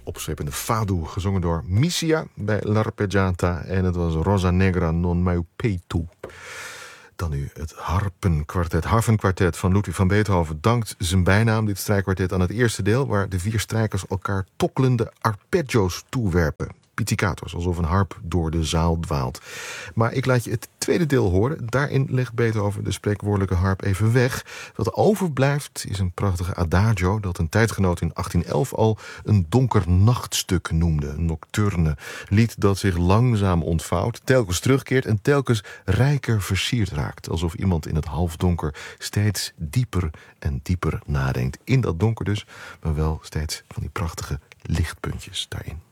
opzwepende fado, gezongen door Misia bij L'Arpeggiata. En het was Rosa Negra non meu peito. Dan nu het harpenkwartet van Ludwig van Beethoven dankt zijn bijnaam, dit strijkkwartet, aan het eerste deel, waar de 4 strijkers elkaar tokkelende arpeggio's toewerpen. Pizzicators, alsof een harp door de zaal dwaalt. Maar ik laat je het tweede deel horen. Daarin legt Beethoven de spreekwoordelijke harp even weg. Wat overblijft is een prachtige adagio dat een tijdgenoot in 1811 al een donker nachtstuk noemde. Een nocturne lied dat zich langzaam ontvouwt, telkens terugkeert en telkens rijker versierd raakt. Alsof iemand in het halfdonker steeds dieper en dieper nadenkt. In dat donker dus, maar wel steeds van die prachtige lichtpuntjes daarin.